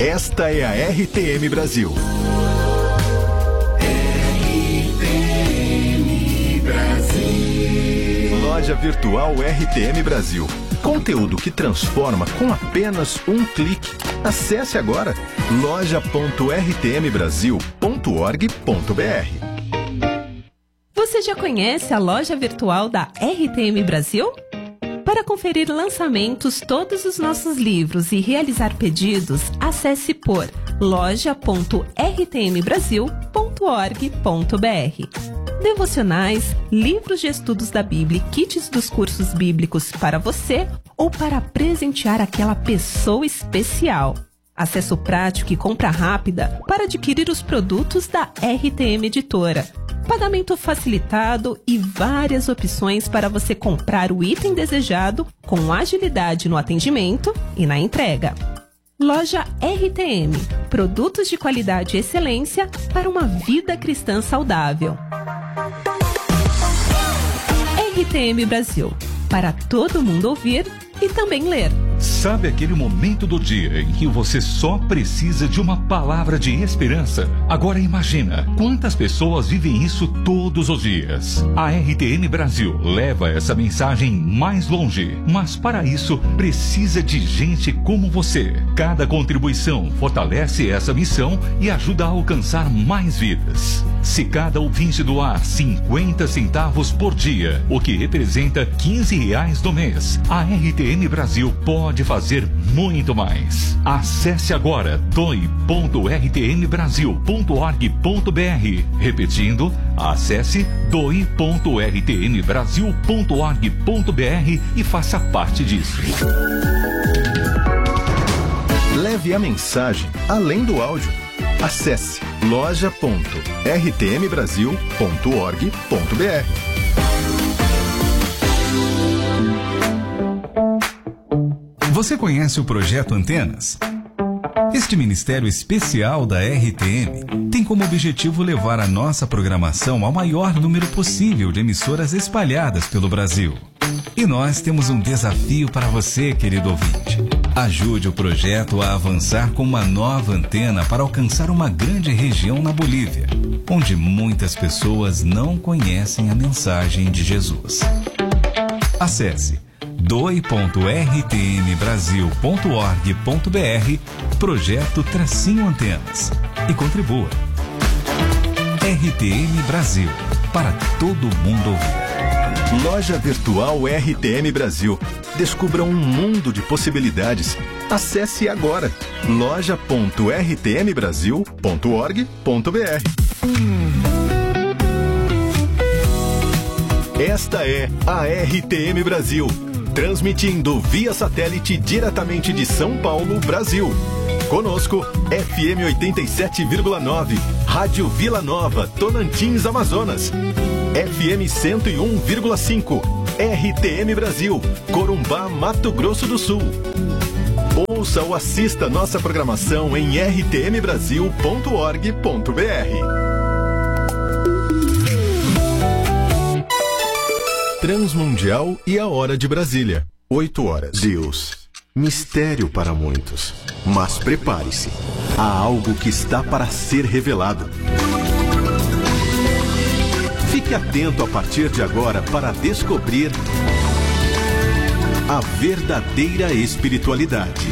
Esta é a RTM Brasil. RTM Brasil. Loja Virtual RTM Brasil. Conteúdo que transforma com apenas um clique. Acesse agora loja.rtmbrasil.org.br. Você já conhece a loja virtual da RTM Brasil? Para conferir lançamentos, todos os nossos livros e realizar pedidos, acesse por loja.rtmbrasil.org.br. Devocionais, livros de estudos da Bíblia e kits dos cursos bíblicos para você ou para presentear aquela pessoa especial. Acesso prático e compra rápida para adquirir os produtos da RTM Editora. Pagamento facilitado e várias opções para você comprar o item desejado com agilidade no atendimento e na entrega. Loja RTM. Produtos de qualidade e excelência para uma vida cristã saudável. RTM Brasil. Para todo mundo ouvir e também ler. Sabe aquele momento do dia em que você só precisa de uma palavra de esperança? Agora imagina quantas pessoas vivem isso todos os dias. A RTM Brasil leva essa mensagem mais longe, mas para isso precisa de gente como você. Cada contribuição fortalece essa missão e ajuda a alcançar mais vidas. Se cada ouvinte doar 50 centavos por dia, o que representa R$15 no mês, a RTM Brasil pode fazer muito mais. Acesse agora doe.rtmbrasil.org.br. Repetindo, acesse doe.rtmbrasil.org.br e faça parte disso. Leve a mensagem além do áudio. Acesse loja.rtmbrasil.org.br. Você conhece o Projeto Antenas? Este ministério especial da RTM tem como objetivo levar a nossa programação ao maior número possível de emissoras espalhadas pelo Brasil. E nós temos um desafio para você, querido ouvinte. Ajude o projeto a avançar com uma nova antena para alcançar uma grande região na Bolívia, onde muitas pessoas não conhecem a mensagem de Jesus. Acesse doe.rtmbrasil.org.br, projeto _antenas e contribua. RTM Brasil, para todo mundo ouvir. Loja Virtual RTM Brasil. Descubra um mundo de possibilidades. Acesse agora loja.rtmbrasil.org.br. Esta é a RTM Brasil, transmitindo via satélite diretamente de São Paulo, Brasil. Conosco, FM 87,9, Rádio Vila Nova, Tocantins, Amazonas. FM 101,5, RTM Brasil, Corumbá, Mato Grosso do Sul. Ouça ou assista nossa programação em rtmbrasil.org.br. Transmundial e a Hora de Brasília, 8 horas. Deus, mistério para muitos, mas prepare-se, há algo que está para ser revelado. Fique atento a partir de agora para descobrir a verdadeira espiritualidade.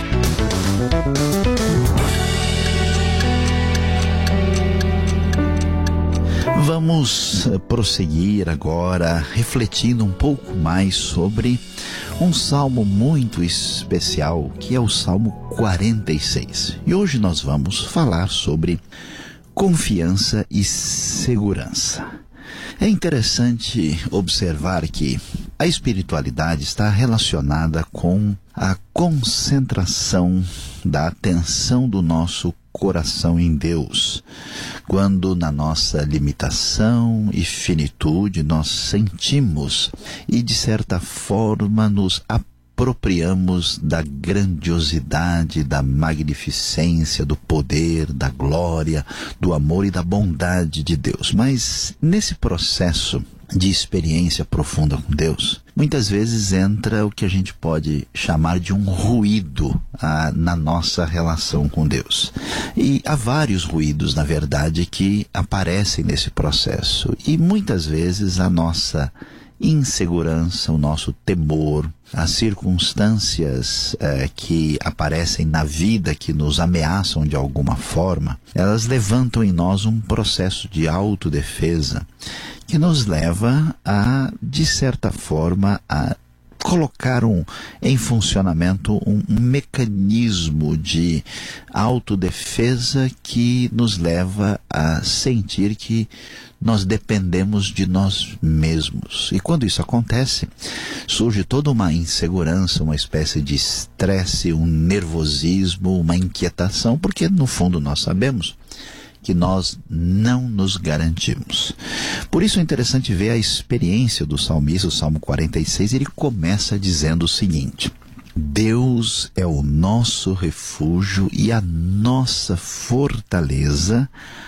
Vamos prosseguir agora refletindo um pouco mais sobre um salmo muito especial, que é o Salmo 46. E hoje nós vamos falar sobre confiança e segurança. É interessante observar que a espiritualidade está relacionada com a concentração da atenção do nosso coração em Deus, quando na nossa limitação e finitude nós sentimos e de certa forma nos apropriamos da grandiosidade, da magnificência, do poder, da glória, do amor e da bondade de Deus. Mas nesse processo de experiência profunda com Deus, muitas vezes entra o que a gente pode chamar de um ruído na nossa relação com Deus. E há vários ruídos, na verdade, que aparecem nesse processo. E muitas vezes a nossa insegurança, o nosso temor, as circunstâncias que aparecem na vida, que nos ameaçam de alguma forma, elas levantam em nós um processo de autodefesa que nos leva a, de certa forma, a colocar em funcionamento um mecanismo de autodefesa que nos leva a sentir que nós dependemos de nós mesmos. E quando isso acontece, surge toda uma insegurança, uma espécie de estresse, um nervosismo, uma inquietação, porque no fundo nós sabemos que nós não nos garantimos. Por isso é interessante ver a experiência do salmista, o Salmo 46, ele começa dizendo o seguinte: Deus é o nosso refúgio e a nossa fortaleza,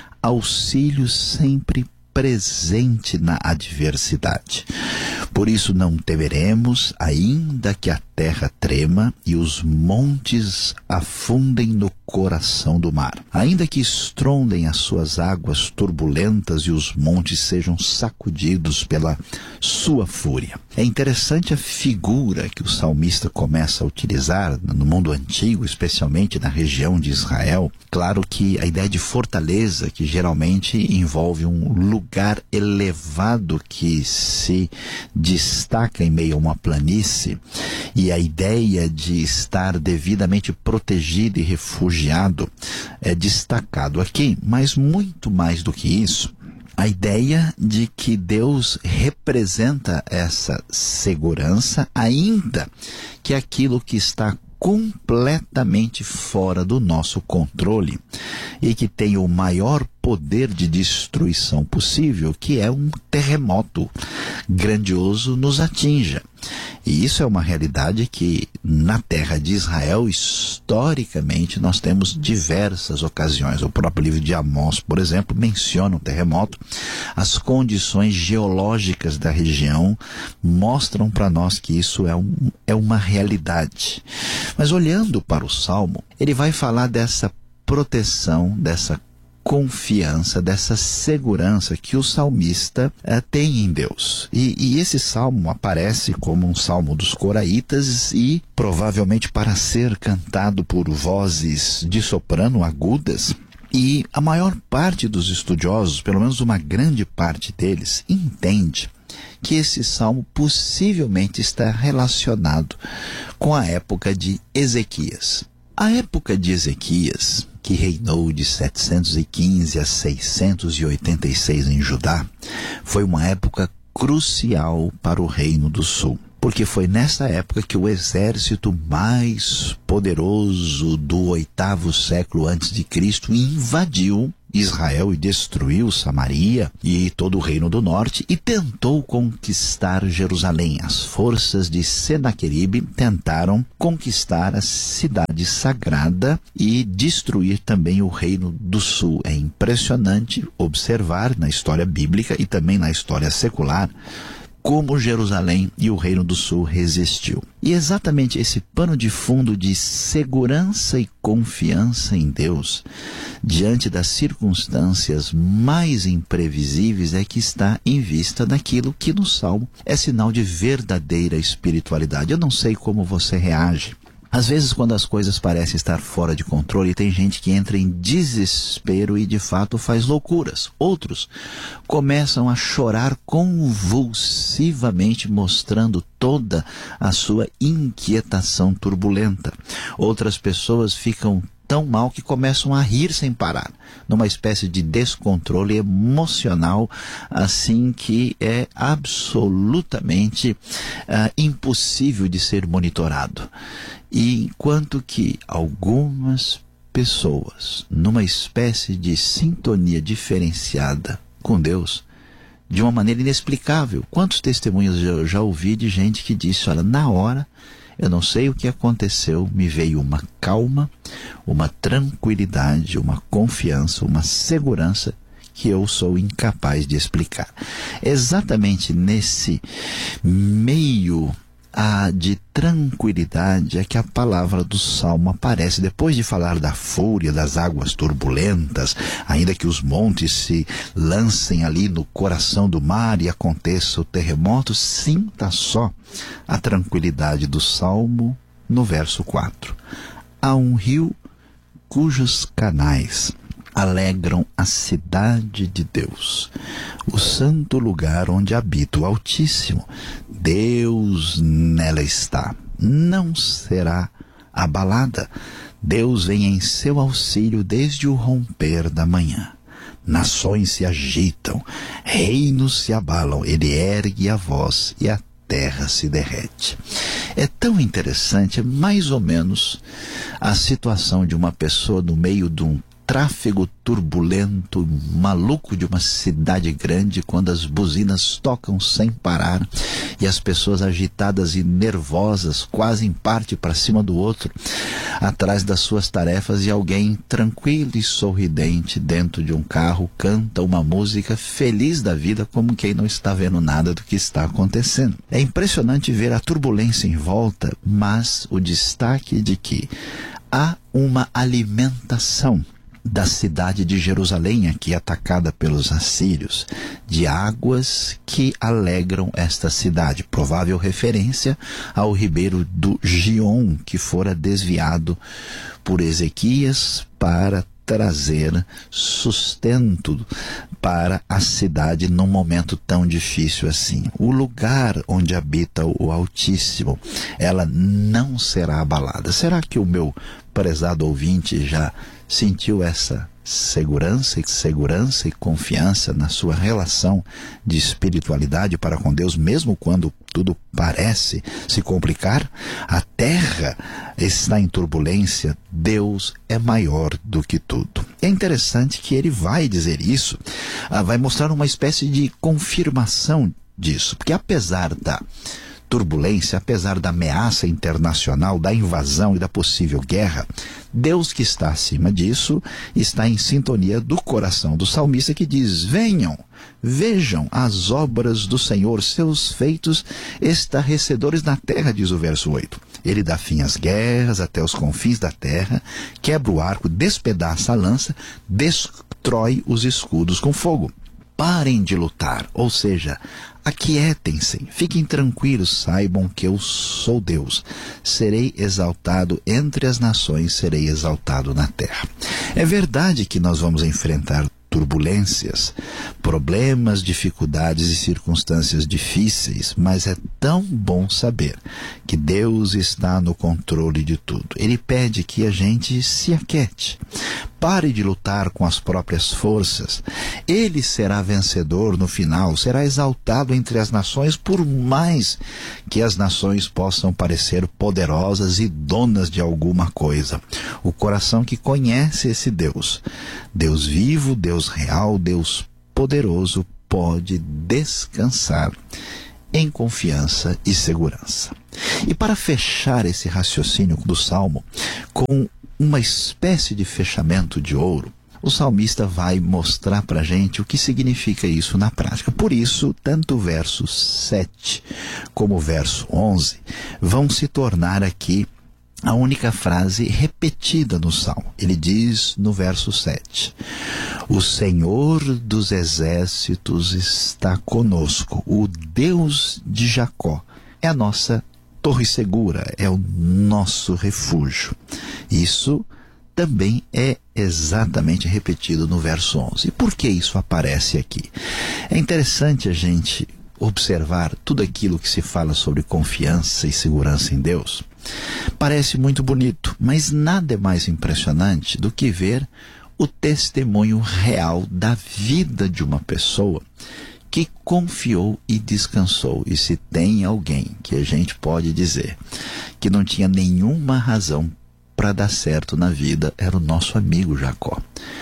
auxílio sempre presente na adversidade. Por isso não temeremos, ainda que a terra trema e os montes afundem no coração do mar. Ainda que estrondem as suas águas turbulentas e os montes sejam sacudidos pela sua fúria. É interessante a figura que o salmista começa a utilizar no mundo antigo, especialmente na região de Israel. Claro que a ideia de fortaleza, que geralmente envolve um lugar elevado que se destaca em meio a uma planície, e a ideia de estar devidamente protegido e refugiado é destacado aqui, mas muito mais do que isso, a ideia de que Deus representa essa segurança, ainda que aquilo que está completamente fora do nosso controle e que tem o maior poder de destruição possível, que é um terremoto grandioso, nos atinja. E isso é uma realidade que na terra de Israel, historicamente, nós temos diversas ocasiões. O próprio livro de Amós, por exemplo, menciona um terremoto. As condições geológicas da região mostram para nós que isso é uma realidade. Mas olhando para o Salmo, ele vai falar dessa proteção, dessa confiança, dessa segurança que o salmista tem em Deus. E esse salmo aparece como um salmo dos coraitas e provavelmente para ser cantado por vozes de soprano agudas. E a maior parte dos estudiosos, pelo menos uma grande parte deles, entende que esse salmo possivelmente está relacionado com a época de Ezequias. A época de Ezequias, que reinou de 715 a 686 em Judá, foi uma época crucial para o Reino do Sul, porque foi nessa época que o exército mais poderoso do 8º século antes de Cristo invadiu Israel e destruiu Samaria e todo o reino do norte e tentou conquistar Jerusalém. As forças de Senaqueribe tentaram conquistar a cidade sagrada e destruir também o reino do sul. É impressionante observar na história bíblica e também na história secular como Jerusalém e o Reino do Sul resistiu. E exatamente esse pano de fundo de segurança e confiança em Deus, diante das circunstâncias mais imprevisíveis, é que está em vista daquilo que no Salmo é sinal de verdadeira espiritualidade. Eu não sei como você reage. Às vezes, quando as coisas parecem estar fora de controle, tem gente que entra em desespero e, de fato, faz loucuras. Outros começam a chorar convulsivamente, mostrando toda a sua inquietação turbulenta. Outras pessoas ficam tão mal que começam a rir sem parar, numa espécie de descontrole emocional, assim que é absolutamente impossível de ser monitorado. E enquanto que algumas pessoas, numa espécie de sintonia diferenciada com Deus, de uma maneira inexplicável, quantos testemunhos eu já ouvi de gente que disse: olha, na hora, eu não sei o que aconteceu, me veio uma calma, uma tranquilidade, uma confiança, uma segurança que eu sou incapaz de explicar. Exatamente nesse meio de tranquilidade é que a palavra do Salmo aparece. Depois de falar da fúria das águas turbulentas, ainda que os montes se lancem ali no coração do mar e aconteça o terremoto, sinta só a tranquilidade do Salmo no verso 4. Há um rio cujos canais alegram a cidade de Deus, o santo lugar onde habita o Altíssimo. Deus nela está, não será abalada. Deus vem em seu auxílio desde o romper da manhã. Nações se agitam, reinos se abalam, ele ergue a voz e a terra se derrete. É tão interessante, é mais ou menos a situação de uma pessoa no meio de um tráfego turbulento, maluco de uma cidade grande, quando as buzinas tocam sem parar e as pessoas agitadas e nervosas, quase em parte para cima do outro, atrás das suas tarefas, e alguém tranquilo e sorridente dentro de um carro canta uma música feliz da vida, como quem não está vendo nada do que está acontecendo. É impressionante ver a turbulência em volta, mas o destaque de que há uma alimentação da cidade de Jerusalém, aqui atacada pelos assírios, de águas que alegram esta cidade. Provável referência ao ribeiro do Gion, que fora desviado por Ezequias para trazer sustento para a cidade num momento tão difícil assim. O lugar onde habita o Altíssimo, ela não será abalada. Será que o meu prezado ouvinte já sentiu essa segurança e confiança na sua relação de espiritualidade para com Deus, mesmo quando tudo parece se complicar? A terra está em turbulência, Deus é maior do que tudo. É interessante que ele vai dizer isso, vai mostrar uma espécie de confirmação disso, porque apesar da turbulência, apesar da ameaça internacional, da invasão e da possível guerra, Deus, que está acima disso, está em sintonia do coração do salmista, que diz: venham, vejam as obras do Senhor, seus feitos estarrecedores na terra, diz o verso 8. Ele dá fim às guerras até os confins da terra, quebra o arco, despedaça a lança, destrói os escudos com fogo. Parem de lutar, ou seja, aquietem-se, fiquem tranquilos, saibam que eu sou Deus. Serei exaltado entre as nações, serei exaltado na terra. É verdade que nós vamos enfrentar turbulências, problemas, dificuldades e circunstâncias difíceis, mas é tão bom saber que Deus está no controle de tudo. Ele pede que a gente se aquiete, pare de lutar com as próprias forças. Ele será vencedor no final, será exaltado entre as nações, por mais que as nações possam parecer poderosas e donas de alguma coisa. O coração que conhece esse Deus, Deus vivo, Deus real, Deus poderoso, pode descansar em confiança e segurança. E para fechar esse raciocínio do Salmo com uma espécie de fechamento de ouro, o salmista vai mostrar para a gente o que significa isso na prática. Por isso, tanto o verso 7 como o verso 11 vão se tornar aqui a única frase repetida no Salmo. Ele diz no verso 7: o Senhor dos exércitos está conosco, o Deus de Jacó é a nossa torre segura, é o nosso refúgio. Isso também é exatamente repetido no verso 11. E por que isso aparece aqui? É interessante a gente observar tudo aquilo que se fala sobre confiança e segurança em Deus. Parece muito bonito, mas nada é mais impressionante do que ver o testemunho real da vida de uma pessoa que confiou e descansou. E se tem alguém que a gente pode dizer que não tinha nenhuma razão para dar certo na vida, era o nosso amigo Jacó.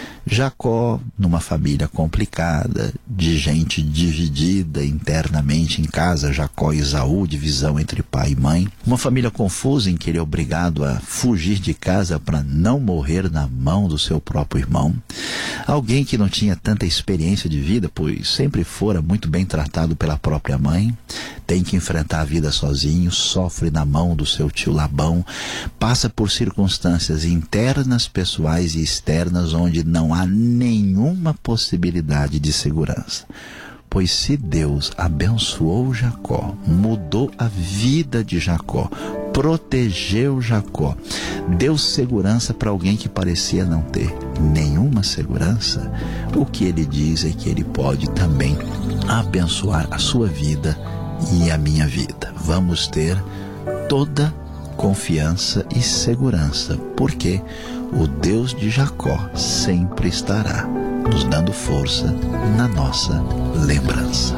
Jacó, numa família complicada, de gente dividida internamente em casa, Jacó e Esaú, divisão entre pai e mãe. Uma família confusa em que ele é obrigado a fugir de casa para não morrer na mão do seu próprio irmão. Alguém que não tinha tanta experiência de vida, pois sempre fora muito bem tratado pela própria mãe, tem que enfrentar a vida sozinho, sofre na mão do seu tio Labão, passa por circunstâncias internas, pessoais e externas onde não há nenhuma possibilidade de segurança. Pois se Deus abençoou Jacó, mudou a vida de Jacó, protegeu Jacó, deu segurança para alguém que parecia não ter nenhuma segurança, o que ele diz é que ele pode também abençoar a sua vida e a minha vida. Vamos ter toda confiança e segurança, porque o Deus de Jacó sempre estará nos dando força na nossa lembrança.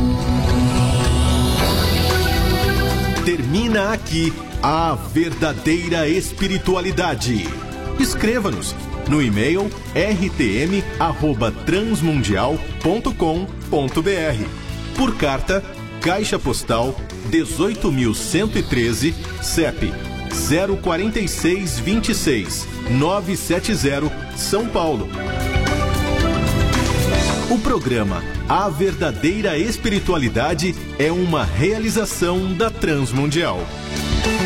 Termina aqui a verdadeira espiritualidade. Escreva-nos no e-mail rtm@transmundial.com.br. Por carta, Caixa Postal 18.113, CEP 04626 970, São Paulo. O programa A Verdadeira Espiritualidade é uma realização da Transmundial.